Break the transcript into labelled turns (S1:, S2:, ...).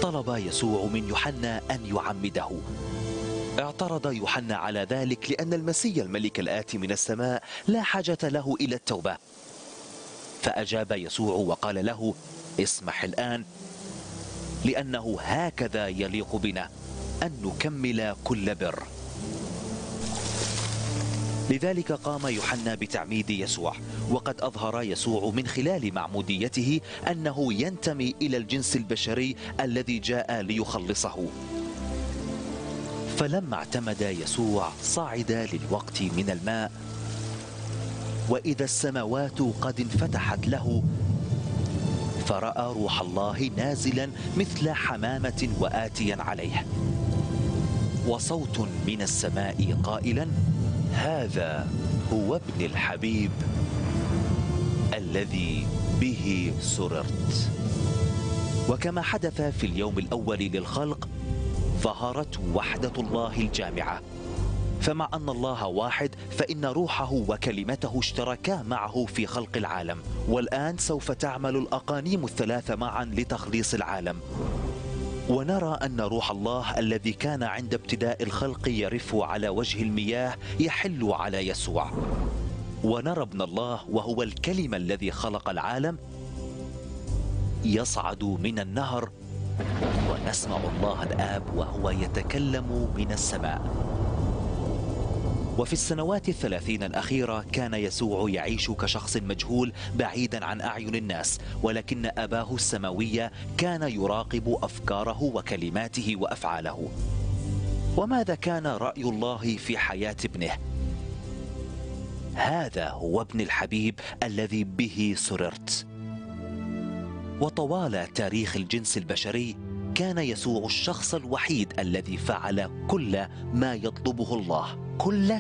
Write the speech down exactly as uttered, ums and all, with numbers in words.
S1: طلب يسوع من يوحنا أن يعمده. اعترض يوحنا على ذلك لأن المسيا الملك الآتي من السماء لا حاجة له إلى التوبة. فأجاب يسوع وقال له: اسمح الآن، لأنه هكذا يليق بنا أن نكمل كل بر. لذلك قام يوحنا بتعميد يسوع، وقد أظهر يسوع من خلال معموديته أنه ينتمي إلى الجنس البشري الذي جاء ليخلصه. فلما اعتمد يسوع صعد للوقت من الماء، وإذا السماوات قد انفتحت له، فرأى روح الله نازلا مثل حمامة وآتيا عليه، وصوت من السماء قائلا: هذا هو ابن الحبيب الذي به سررت. وكما حدث في اليوم الأول للخلق، ظهرت وحدة الله الجامعة. فمع أن الله واحد، فإن روحه وكلمته اشتركا معه في خلق العالم، والآن سوف تعمل الأقانيم الثلاثة معا لتخليص العالم. ونرى أن روح الله الذي كان عند ابتداء الخلق يرف على وجه المياه يحل على يسوع. ونرى ابن الله وهو الكلمة الذي خلق العالم يصعد من النهر، ونسمع الله الآب وهو يتكلم من السماء. وفي السنوات الثلاثين الأخيرة كان يسوع يعيش كشخص مجهول بعيدا عن أعين الناس، ولكن أباه السماوي كان يراقب أفكاره وكلماته وأفعاله. وماذا كان رأي الله في حياة ابنه؟ هذا هو ابن الحبيب الذي به سررت. وطوال تاريخ الجنس البشري كان يسوع الشخص الوحيد الذي فعل كل ما يطلبه الله، كل